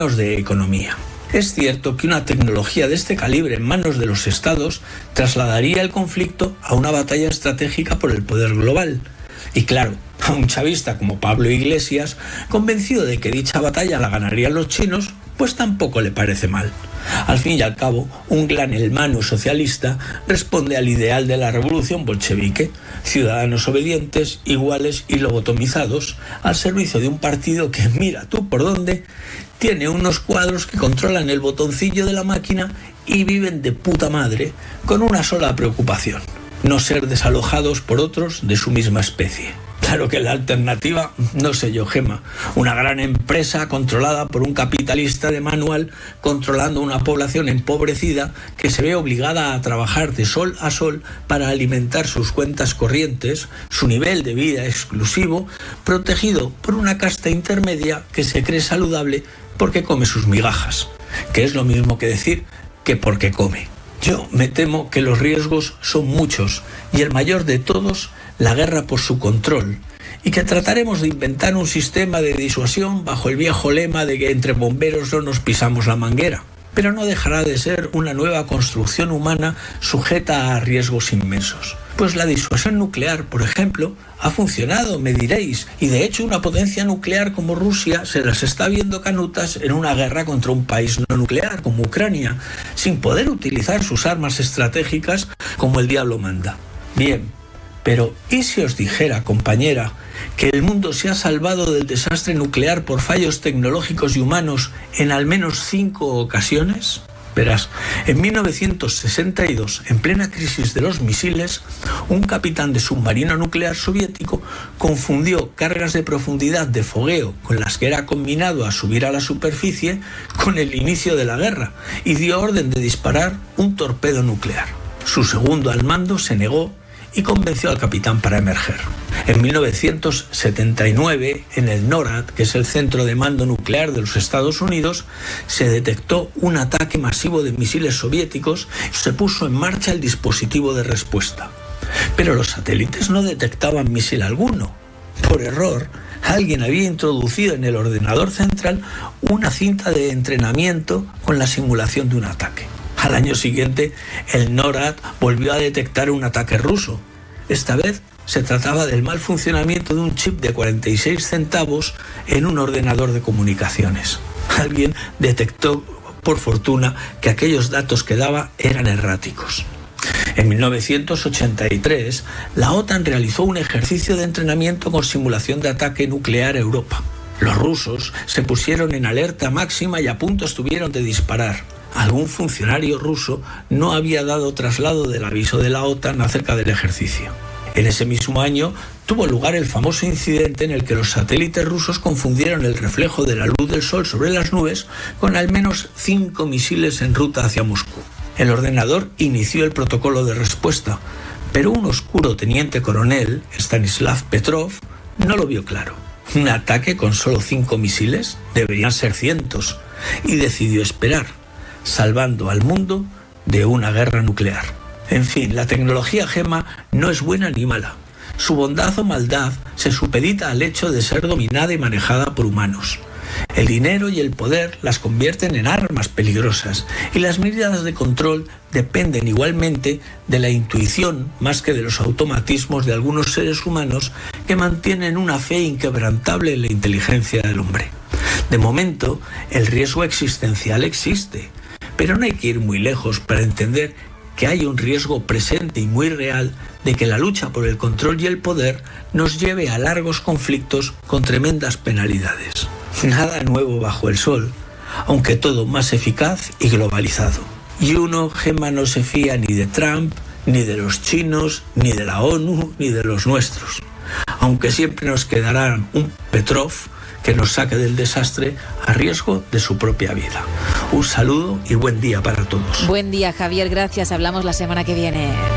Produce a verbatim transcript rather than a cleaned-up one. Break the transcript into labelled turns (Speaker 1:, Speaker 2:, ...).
Speaker 1: de economía. Es cierto que una tecnología de este calibre en manos de los estados trasladaría el conflicto a una batalla estratégica por el poder global. Y claro, a un chavista como Pablo Iglesias, convencido de que dicha batalla la ganarían los chinos, pues tampoco le parece mal. Al fin y al cabo, un gran hermano socialista responde al ideal de la revolución bolchevique: ciudadanos obedientes, iguales y lobotomizados, al servicio de un partido que, mira tú por dónde, tiene unos cuadros que controlan el botoncillo de la máquina y viven de puta madre con una sola preocupación: no ser desalojados por otros de su misma especie. Claro que la alternativa, no sé yo, Gema, una gran empresa controlada por un capitalista de manual, controlando una población empobrecida que se ve obligada a trabajar de sol a sol para alimentar sus cuentas corrientes, su nivel de vida exclusivo, protegido por una casta intermedia que se cree saludable porque come sus migajas, que es lo mismo que decir que porque come. Yo me temo que los riesgos son muchos y el mayor de todos, la guerra por su control, y que trataremos de inventar un sistema de disuasión bajo el viejo lema de que entre bomberos no nos pisamos la manguera. Pero no dejará de ser una nueva construcción humana sujeta a riesgos inmensos. Pues la disuasión nuclear, por ejemplo, ha funcionado, me diréis, y de hecho una potencia nuclear como Rusia se las está viendo canutas en una guerra contra un país no nuclear como Ucrania, sin poder utilizar sus armas estratégicas como el diablo manda. Bien, pero ¿y si os dijera, compañera, que el mundo se ha salvado del desastre nuclear por fallos tecnológicos y humanos en al menos cinco ocasiones? Verás, en mil novecientos sesenta y dos, en plena crisis de los misiles, un capitán de submarino nuclear soviético confundió cargas de profundidad de fogueo con las que era combinado a subir a la superficie con el inicio de la guerra y dio orden de disparar un torpedo nuclear. Su segundo al mando se negó y convenció al capitán para emerger. En mil novecientos setenta y nueve, en el NORAD, que es el centro de mando nuclear de los Estados Unidos, se detectó un ataque masivo de misiles soviéticos y se puso en marcha el dispositivo de respuesta. Pero los satélites no detectaban misil alguno. Por error, alguien había introducido en el ordenador central una cinta de entrenamiento con la simulación de un ataque. Al año siguiente, el NORAD volvió a detectar un ataque ruso. Esta vez se trataba del mal funcionamiento de un chip de cuarenta y seis centavos en un ordenador de comunicaciones. Alguien detectó, por fortuna, que aquellos datos que daba eran erráticos. En mil novecientos ochenta y tres, la OTAN realizó un ejercicio de entrenamiento con simulación de ataque nuclear a Europa. Los rusos se pusieron en alerta máxima y a punto estuvieron de disparar. Algún funcionario ruso no había dado traslado del aviso de la OTAN acerca del ejercicio. En ese mismo año tuvo lugar el famoso incidente en el que los satélites rusos confundieron el reflejo de la luz del sol sobre las nubes con al menos cinco misiles en ruta hacia Moscú. El ordenador inició el protocolo de respuesta, pero un oscuro teniente coronel, Stanislav Petrov, no lo vio claro. ¿Un ataque con solo cinco misiles? Deberían ser cientos. Y decidió esperar, salvando al mundo de una guerra nuclear. En fin, la tecnología, Gema, no es buena ni mala. Su bondad o maldad se supedita al hecho de ser dominada y manejada por humanos. El dinero y el poder las convierten en armas peligrosas y las medidas de control dependen igualmente de la intuición más que de los automatismos de algunos seres humanos que mantienen una fe inquebrantable en la inteligencia del hombre. De momento, el riesgo existencial existe, pero no hay que ir muy lejos para entender que hay un riesgo presente y muy real de que la lucha por el control y el poder nos lleve a largos conflictos con tremendas penalidades. Nada nuevo bajo el sol, aunque todo más eficaz y globalizado. Y uno, Gema, no se fía ni de Trump, ni de los chinos, ni de la ONU, ni de los nuestros. Aunque siempre nos quedará un Petrov que nos saque del desastre a riesgo de su propia vida. Un saludo y buen día para todos.
Speaker 2: Buen día, Javier, gracias. Hablamos la semana que viene.